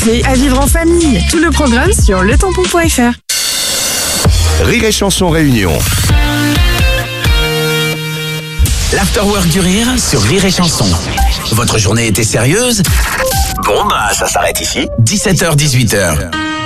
parfait à vivre en famille. Tout le programme sur letampon.fr. Rire et Chanson Réunion. L'Afterwork du Rire sur Rire et Chanson. Votre journée était sérieuse ? Bon, ça s'arrête ici. 17h-18h.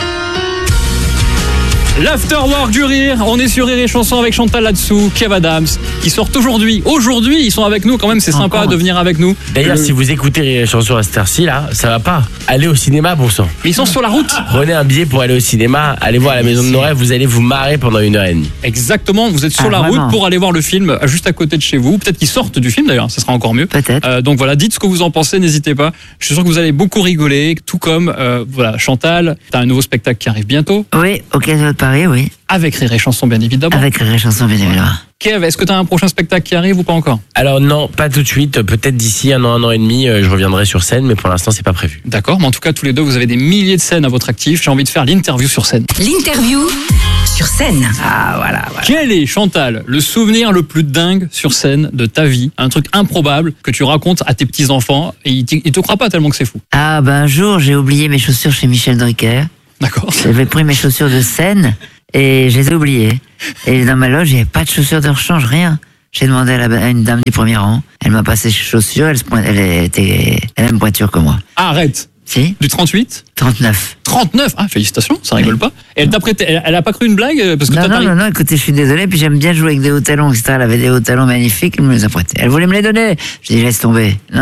L'Afterwork du Rire, on est sur Rire et Chanson avec Chantal là-dessous, Kev Adams, qui sortent aujourd'hui. Aujourd'hui, ils sont avec nous quand même, c'est sympa de venir avec nous. D'ailleurs, si vous écoutez Rire et Chanson à cette heure-ci, là, ça va pas. Allez au cinéma, bon sang. Mais ils sont sur la route. Prenez un billet pour aller au cinéma, allez voir La Maison de nos rêves, vous allez vous marrer pendant 1h30. Exactement, vous êtes sur la route pour aller voir le film juste à côté de chez vous. Peut-être qu'ils sortent du film d'ailleurs, ça sera encore mieux. Peut-être. Donc voilà, dites ce que vous en pensez, n'hésitez pas. Je suis sûr que vous allez beaucoup rigoler, tout comme voilà, Chantal, t'as un nouveau spectacle qui arrive bientôt. Oui, au Casino de Paris, oui. Avec Rire et Chanson, bien évidemment. Avec Rire et Chanson, bien évidemment. Kev, est-ce que tu as un prochain spectacle qui arrive ou pas encore ? Alors non, pas tout de suite, peut-être d'ici un an et demi, je reviendrai sur scène, mais pour l'instant c'est pas prévu. D'accord, mais en tout cas tous les deux vous avez des milliers de scènes à votre actif, j'ai envie de faire l'interview sur scène. L'interview sur scène. Ah, voilà. Quel est, Chantal, le souvenir le plus dingue sur scène de ta vie ? Un truc improbable que tu racontes à tes petits-enfants et ils te croient pas tellement que c'est fou. Ah, un jour, j'ai oublié mes chaussures chez Michel Drucker. D'accord. J'avais pris mes chaussures de scène et je les ai oubliées. Et dans ma loge, il n'y avait pas de chaussures de rechange, rien. J'ai demandé à une dame du premier rang. Elle m'a passé ses chaussures, elle était la même pointure que moi. Arrête. Si. Du 38 ? 39. 39 ? Ah, félicitations, ça rigole pas. Et elle t'a prêté, elle a pas cru une blague parce que Non, écoutez, je suis désolé, puis j'aime bien jouer avec des hauts talons, etc. Elle avait des hauts talons magnifiques, elle me les a prêtés. Elle voulait me les donner. Je dis, laisse tomber. Non.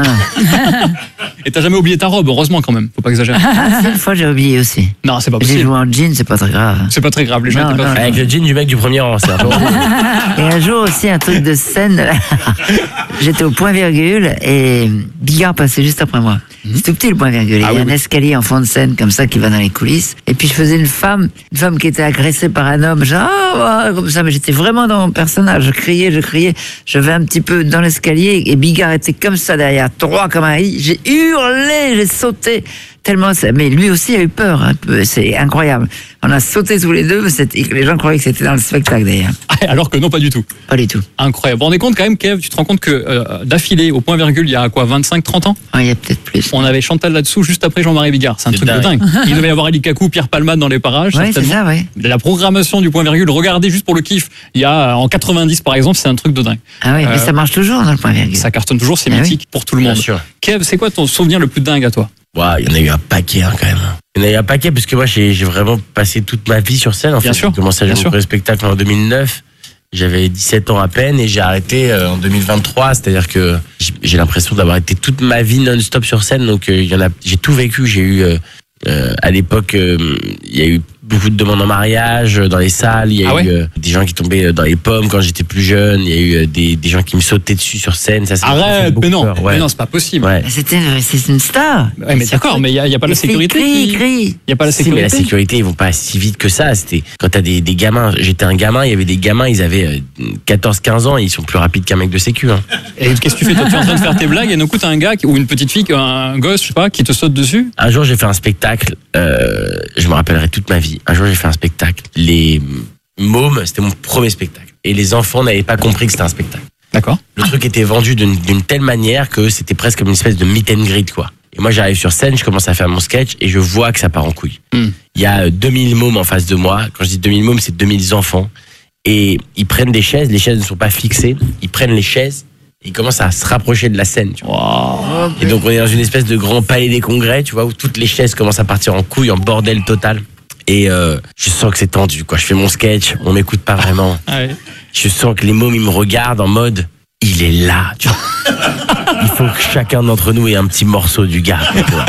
Et t'as jamais oublié ta robe, heureusement quand même, faut pas exagérer. Une fois, j'ai oublié aussi. Non, c'est pas J'ai possible. joué en jean, c'est pas très grave. C'est pas très grave, les gens Non, étaient pas non, très- Avec le jean du mec du premier rang, c'est un peu horrible. Et un jour aussi, un truc de scène, j'étais au point-virgule et Bigard passait juste après moi. C'est tout petit le point-virgule. Il y a un escalier en fond de scène comme ça qui va dans les coulisses. Et puis je faisais une femme qui était agressée par un homme, genre comme ça, mais j'étais vraiment dans mon personnage. Je criais. Je vais un petit peu dans l'escalier et Bigard était comme ça derrière, droit comme un i. J'ai hurlé, j'ai sauté. Tellement, mais lui aussi a eu peur, un peu. C'est incroyable. On a sauté tous les deux, les gens croyaient que c'était dans le spectacle d'ailleurs. Alors que non, pas du tout. Pas du tout. Incroyable. Vous vous rendez compte quand même, Kev, tu te rends compte que d'affilée, au point-virgule, il y a quoi, 25-30 ans ? Il y a peut-être plus. On avait Chantal là-dessous juste après Jean-Marie Bigard. C'est un truc de dingue. Il devait y avoir Elie Kakou, Pierre Palmade dans les parages. Oui, c'est ça, oui. La programmation du point-virgule, regardez juste pour le kiff. Il y a en 90 par exemple, c'est un truc de dingue. Ah oui, mais ça marche toujours dans le point-virgule. Ça cartonne toujours, c'est mythique pour tout le monde. Bien sûr. Kev, c'est quoi ton souvenir le plus dingue à toi ? Ouais, il y en a eu un paquet quand même. Il y en a eu un paquet parce que moi j'ai vraiment passé toute ma vie sur scène. En fait, j'ai commencé à jouer au spectacle en 2009. J'avais 17 ans à peine et j'ai arrêté en 2023. C'est-à-dire que j'ai l'impression d'avoir été toute ma vie non-stop sur scène. Donc j'ai tout vécu. J'ai eu à l'époque, il y a eu beaucoup de demandes en mariage dans les salles. Il y a eu des gens qui tombaient dans les pommes quand j'étais plus jeune. Il y a eu des gens qui me sautaient dessus sur scène. Ça arrête, mais non, mais non, c'est pas possible. Ouais. C'est une star. Ouais, mais d'accord, mais il y a pas la sécurité. Il y a pas la sécurité. Mais la sécurité, ils vont pas si vite que ça. C'était quand t'as des gamins. J'étais un gamin, il y avait des gamins, ils avaient 14-15 ans, et ils sont plus rapides qu'un mec de sécu. Hein. Et qu'est-ce que tu fais ? Toi, tu es en train de faire tes blagues et d'un coup t'as un gars ou une petite fille, un gosse, je sais pas, qui te saute dessus. Un jour, j'ai fait un spectacle. Je me rappellerai toute ma vie. Un jour, j'ai fait un spectacle. Les mômes, c'était mon premier spectacle. Et les enfants n'avaient pas compris que c'était un spectacle. D'accord. Le truc était vendu d'une telle manière que c'était presque comme une espèce de meet and greet, quoi. Et moi, j'arrive sur scène, je commence à faire mon sketch et je vois que ça part en couille. Il y a 2000 mômes en face de moi. Quand je dis 2000 mômes, c'est 2000 enfants. Et ils prennent des chaises, les chaises ne sont pas fixées. Ils prennent les chaises et ils commencent à se rapprocher de la scène, tu vois. Et donc, on est dans une espèce de grand palais des congrès, tu vois, où toutes les chaises commencent à partir en couille, en bordel total. Et je sens que c'est tendu, quoi. Je fais mon sketch, on m'écoute pas vraiment. Ouais. Je sens que les mômes, ils me regardent en mode, il est là, tu vois. Il faut que chacun d'entre nous ait un petit morceau du gars, tu vois.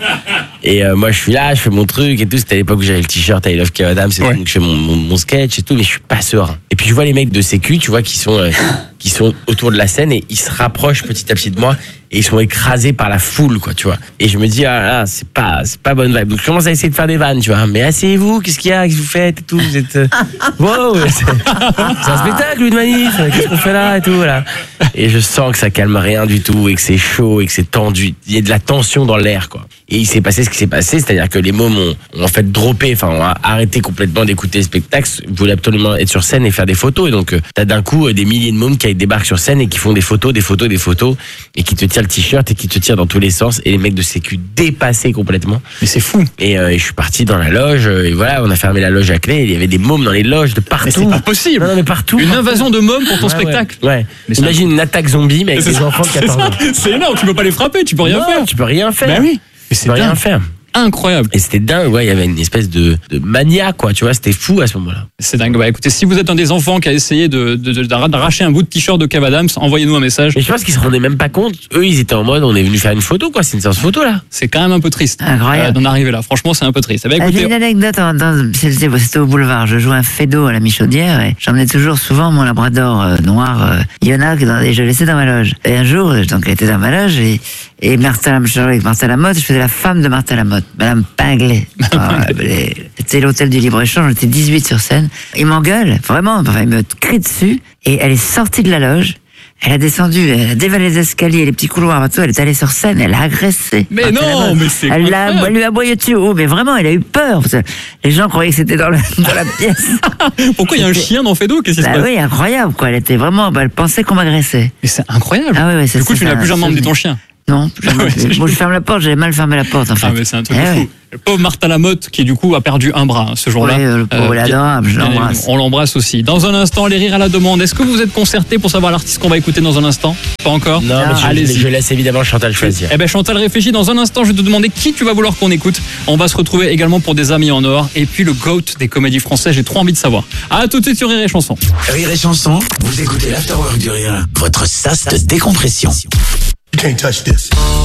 Et moi, je suis là, je fais mon truc et tout. C'était à l'époque où j'avais le t-shirt I Love Kev Adams, donc je fais mon sketch et tout, mais je suis pas serein. Et puis je vois les mecs de sécu, tu vois, qui sont autour de la scène et ils se rapprochent petit à petit de moi et ils sont écrasés par la foule, quoi, tu vois. Et je me dis, ah là, c'est pas bonne vibe. Donc je commence à essayer de faire des vannes, tu vois. Mais asseyez-vous, qu'est-ce qu'il y a, qu'est-ce que vous faites et tout. Vous êtes, wow, c'est un spectacle, une manif. Qu'est-ce qu'on fait là et tout, là. Et je sens que ça calme rien du tout et que c'est chaud et que c'est tendu. Il y a de la tension dans l'air, quoi. Et il s'est passé ce qui s'est passé, c'est-à-dire que les mômes ont en fait droppé, enfin ont arrêté complètement d'écouter le spectacle, voulaient absolument être sur scène et faire des photos. Et donc t'as d'un coup des milliers de mômes qui débarquent sur scène et qui font des photos, et qui te tirent le t-shirt et qui te tirent dans tous les sens. Et les mecs de sécu dépassés complètement. Mais c'est fou. Et je suis parti dans la loge, et voilà, on a fermé la loge à clé. Et il y avait des mômes dans les loges de partout. Mais c'est pas possible. Non, mais partout. Une invasion de mômes pour ton spectacle. Ouais. Mais Imagine une attaque zombie, mais avec des enfants de 14 ans. C'est énorme, tu peux pas les frapper, tu peux rien faire. Tu peux rien faire. Bah oui. Mais Tu peux rien faire. Incroyable. Et c'était dingue, ouais, il y avait une espèce de mania, quoi, tu vois, c'était fou à ce moment-là. C'est dingue. Bah écoutez, si vous êtes un des enfants qui a essayé d'arracher un bout de t-shirt de Kev Adams, envoyez-nous un message. Mais je pense qu'ils se rendaient même pas compte. Eux, ils étaient en mode, on est venu faire une photo, quoi, c'est une séance photo, là. C'est quand même un peu triste Incroyable. d'en arriver là. Franchement, c'est un peu triste. Bah, J'ai écoutez, une anecdote, c'était au boulevard. Je jouais un fédo à la Michaudière et j'emmenais toujours souvent mon labrador noir, Yona, et je le laissais dans ma loge. Et un jour, donc elle était dans ma loge et Martha, je jouais avec Martha Lamotte, je faisais la femme de Martha Lamotte, Madame Pinglet. C'était l'hôtel du Libre-Échange, on était 18 sur scène. Il m'engueule, vraiment, enfin, il me crie dessus et elle est sortie de la loge. Elle a descendu, elle a dévalé les escaliers, les petits couloirs, tout. Elle est allée sur scène, elle a agressé. Mais non, mais c'est elle lui a aboyé dessus. Oh, mais vraiment, elle a eu peur. Parce que les gens croyaient que c'était dans la pièce. Pourquoi il y a un chien dans Fédo? Qu'est-ce qui se passe? Oui, incroyable, quoi. Elle était vraiment, elle pensait qu'on m'agressait. Mais c'est incroyable. Ah oui, du coup, tu n'as plus jamais emmené ton chien. Non, moi je ferme la porte, j'avais mal fermé la porte en fait. Ah mais c'est un truc de fou. Le pauvre Martha Lamotte qui du coup a perdu un bras ce jour-là. Oui, le pauvre, il est adorable, je l'embrasse. On l'embrasse aussi. Dans un instant, les rires à la demande. Est-ce que vous êtes concerté pour savoir l'artiste qu'on va écouter dans un instant? Pas encore? Non, mais allez-y. Je laisse évidemment Chantal choisir. Eh ben Chantal réfléchit. Dans un instant, je vais te demander qui tu vas vouloir qu'on écoute. On va se retrouver également pour des amis en or et puis le GOAT des comédies françaises. J'ai trop envie de savoir. À tout de suite sur Rire et Chanson. Rire et Chanson, vous écoutez l'Afterwork du Rire, votre sas de décompression. You can't touch this.